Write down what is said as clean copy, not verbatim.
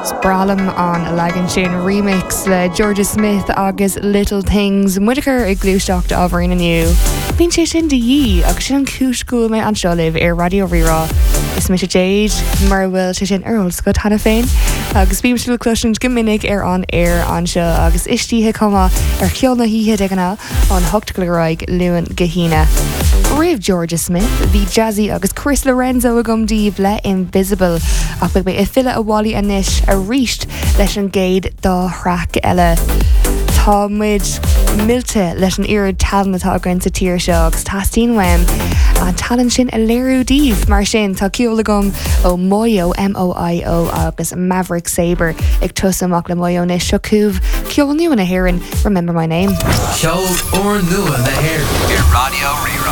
Bralam an a Lagan sin remix le Georgia Smith agus Little Things Whitaker ag glúisteach de ábharín aniu. Bhín sé sin de dhí agus sin an cúscúil mé an seolah ar Radio Rirá. Is mi sé Jade mar bhfuil sé sin aril go tanna féin agus bhím siú cluisiint go minic ar an air an seo agus istíthe comma ar cheolna híthe ag anna an hochtglaráig luúan gohíine. Rih Georgia Smith, the Jazzy agus Chris Lorenzo a gomdíobh le Invisible ach beag mé I fila a bhálaí anis a ríist leis an géad dá thrac eile. Tá muid milte leis an irid talan atá agan sa tír seo agus tastín weim an talan sin a léirú díomh mar sin tá ceola gom ó Moyo M-O-I-O agus Maverick Sabre ag tusamach le Moyo nis seo cúbh ceol nua na hÉireann Remember My Name. Ceol or nua na hÉireann I Radio Rirá.